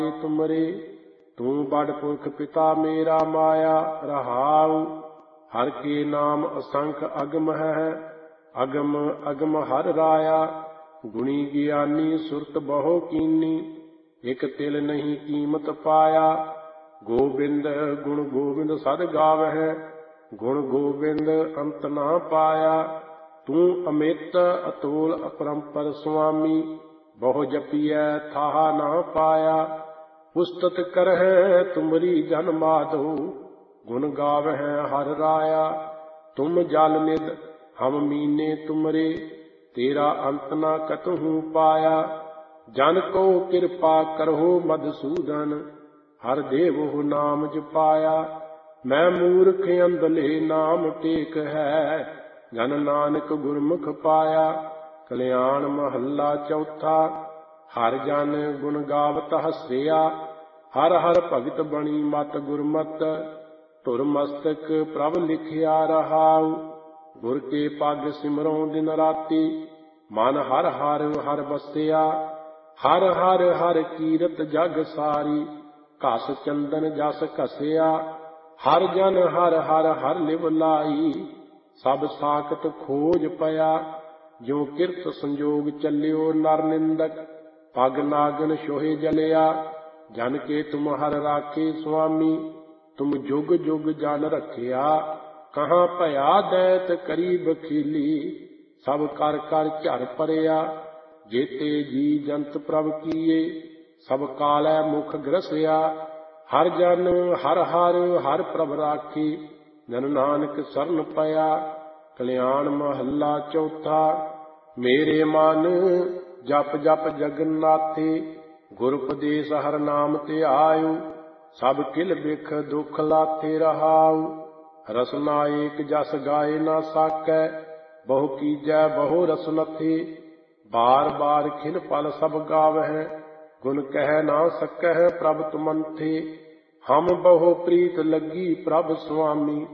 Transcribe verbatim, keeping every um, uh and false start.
तुमरे। तू बड़ पुरख पिता मेरा माया रहाऊ। हर के नाम असंख अगम है, अगम अगम हर राया। गुणी ज्ञानी सुरत बहु कीनी, एक तिल नहीं कीमत पाया। गोबिंद गुण गोबिंद सद गावै, गुण गोबिंद अंत ना पाया। तू अमित अतोल अपरंपर स्वामी, बहु जपियै थाहा ना पाया। पुस्तत करह तुमरी जन माधो, गुण गावह हर राया। तुम जल निध हम मीने तुमरे, तेरा अंत ना कतहु पाया। जन को कृपा करहो मधुसूदन, हर देवहु नाम जपाया। मैं मूर्ख अंधले नाम टेक है, जन नानक गुरमुख पाया। कल्याण महला चौथा। हर जन गुण गावत हसिया, हर हर भगत बणी मत गुरमत। धुर मस्तक प्रभ लिखिया रहाऊ, गुर के पग सिमरों दिन राति। मन हर हर हर बसिया, हर हर हर कीरत जग सारी। घस चंदन जस घसिया, हर जन हर हर हर लिव लाई। सब साकत खोज पया, जो किरत संजोग चलियो नर निंदक। पग नागन सोहे जलिया, जन के तुम हर राखे स्वामी। तुम जुग जुग जन रखिया, कहाँ भया दैत करी बखीली। सब कर कर झर परिया, जेते जी जंत प्रभ कीए। सब कालै मुख ग्रसिया, हर जन हर हर हर प्रभ राखी। जन नानक सरन पया। कल्याण महला चौथा। मेरे मन जप जप जगन्नाथे, गुर उपदेश हर नाम ते आयु। सब किल बिख दुख लाथे रहाऊ। रसना एक जस गाए ना साकै, बहु कीजै बहु रसनथे। बार बार खिल पल सब गावह, गुण कह ना सकह प्रभ तुमंथे। हम बहु प्रीत लगी प्रभ स्वामी,